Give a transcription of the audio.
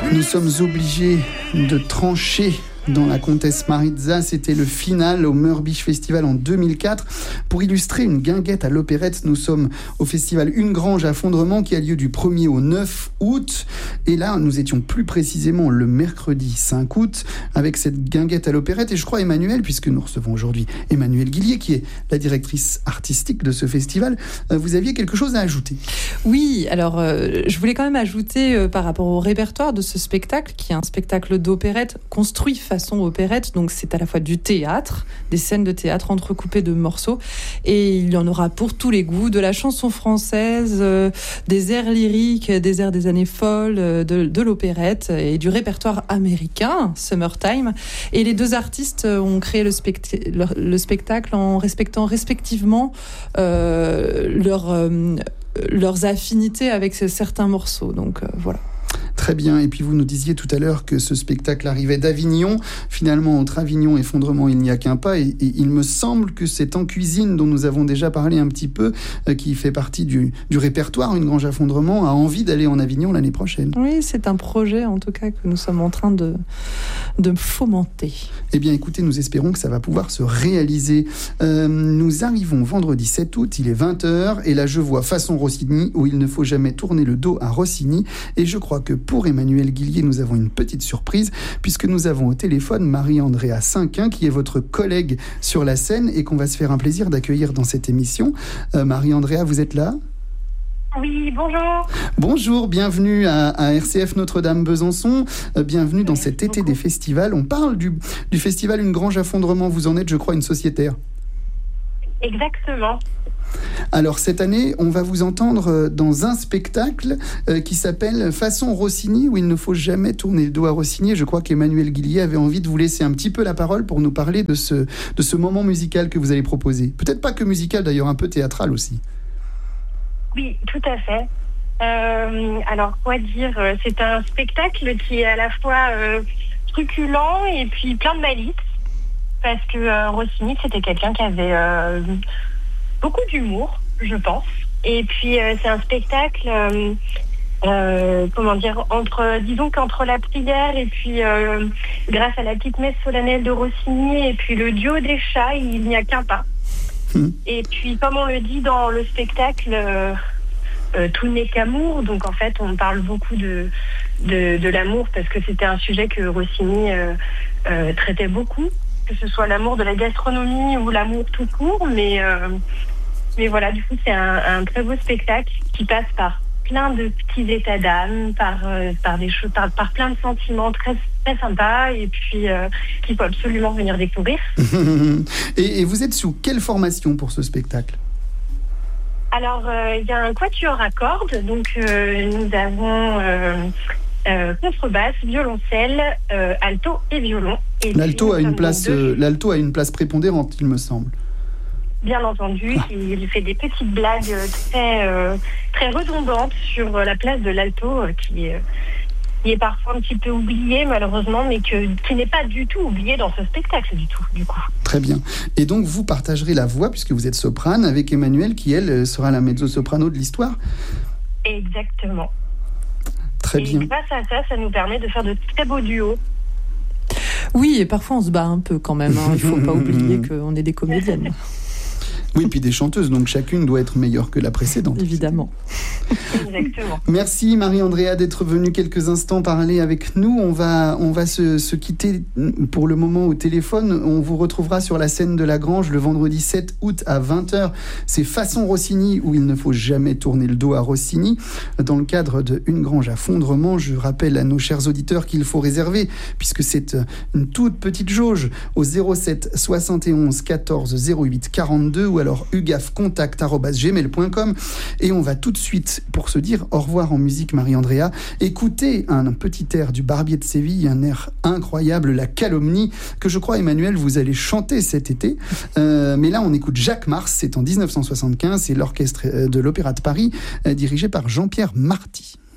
Nous sommes obligés de trancher dans La Comtesse Maritza. C'était le final au Meurbisch Festival en 2004. Pour illustrer une guinguette à l'opérette, nous sommes au festival Une Grange à Fondrement qui a lieu du 1er au 9 août. Et là, nous étions plus précisément le mercredi 5 août avec cette guinguette à l'opérette. Et je crois, Emmanuel, puisque nous recevons aujourd'hui Emmanuelle Guillier, qui est la directrice artistique de ce festival, vous aviez quelque chose à ajouter. Oui, alors je voulais quand même ajouter par rapport au répertoire de ce spectacle, qui est un spectacle d'opérette construit façon opérette, donc c'est à la fois du théâtre, des scènes de théâtre entrecoupées de morceaux, et il y en aura pour tous les goûts, de la chanson française, des airs lyriques, des airs des années folles, de l'opérette et du répertoire américain, Summertime. Et les deux artistes ont créé le spectacle en respectant respectivement leurs affinités avec certains morceaux. Donc voilà. Très bien. Et puis vous nous disiez tout à l'heure que ce spectacle arrivait d'Avignon. Finalement, entre Avignon et Fondrement, il n'y a qu'un pas. Et il me semble que c'est En Cuisine, dont nous avons déjà parlé un petit peu, qui fait partie du répertoire Une Grange à Fondrement, a envie d'aller en Avignon l'année prochaine. Oui, c'est un projet en tout cas que nous sommes en train de fomenter. Eh bien écoutez, nous espérons que ça va pouvoir se réaliser. Nous arrivons vendredi 7 août, il est 20h, et là je vois Façon Rossini, où il ne faut jamais tourner le dos à Rossini. Et je crois que pour Emmanuelle Guillier, nous avons une petite surprise, puisque nous avons au téléphone Marie-Andrea Cinquin, qui est votre collègue sur la scène et qu'on va se faire un plaisir d'accueillir dans cette émission. Marie-Andrea, vous êtes là ? Oui, bonjour. Bonjour, bienvenue à RCF Notre-Dame-Besançon. Bienvenue dans cet été des festivals. On parle du festival Une Grange à Fondrement. Vous en êtes, je crois, une sociétaire. Exactement. Alors cette année, on va vous entendre dans un spectacle qui s'appelle Façon Rossini, où il ne faut jamais tourner le dos à Rossini. Je crois qu'Emmanuelle Guillier avait envie de vous laisser un petit peu la parole pour nous parler de ce moment musical que vous allez proposer. Peut-être pas que musical, d'ailleurs, un peu théâtral aussi. Oui, tout à fait. Alors, quoi dire ? C'est un spectacle qui est à la fois truculent et puis plein de malice, parce que Rossini, c'était quelqu'un qui avait beaucoup d'humour, je pense. Et puis, c'est un spectacle, disons qu'entre la prière et puis, grâce à la petite messe solennelle de Rossini et puis le duo des chats, il n'y a qu'un pas. Et puis, comme on le dit dans le spectacle, tout n'est qu'amour. Donc, en fait, on parle beaucoup de l'amour parce que c'était un sujet que Rossini traitait beaucoup, que ce soit l'amour de la gastronomie ou l'amour tout court. Mais voilà, du coup, c'est un très beau spectacle qui passe par plein de petits états d'âme, par des choses, par plein de sentiments très très sympas, et puis qu'il faut absolument venir découvrir. Et vous êtes sous quelle formation pour ce spectacle ? Alors, il y a un quatuor à cordes, donc nous avons contrebasse, violoncelle, alto et violon. Et l'alto a une place prépondérante, il me semble. Bien entendu, il fait des petites blagues très redondantes sur la place de l'alto qui est parfois un petit peu oubliée malheureusement, mais qui n'est pas du tout oubliée dans ce spectacle du coup. Très bien. Et donc vous partagerez la voix, puisque vous êtes soprane, avec Emmanuelle qui, elle, sera la mezzo-soprano de l'histoire. Exactement. Très bien. Et grâce à ça nous permet de faire de très beaux duos. Oui, et parfois on se bat un peu quand même. Il ne faut pas oublier qu'on est des comédiennes. Oui, puis des chanteuses, donc chacune doit être meilleure que la précédente. Évidemment. Exactement. Merci Marie-Andrea d'être venue quelques instants parler avec nous. On va se quitter pour le moment au téléphone. On vous retrouvera sur la scène de la Grange le vendredi 7 août à 20h. C'est Façon Rossini, où il ne faut jamais tourner le dos à Rossini. Dans le cadre de Une Grange à Fondrement, je rappelle à nos chers auditeurs qu'il faut réserver, puisque c'est une toute petite jauge, au 07 71 14 08 42 ou alors ugafcontact@gmail.com. Et on va tout de suite, pour se dire au revoir en musique, Marie-Andrea, écouter un petit air du Barbier de Séville, un air incroyable, La Calomnie, que je crois, Emmanuel, vous allez chanter cet été. Mais là, on écoute Jacques Mars, c'est en 1975, c'est l'orchestre de l'Opéra de Paris, dirigé par Jean-Pierre Marty.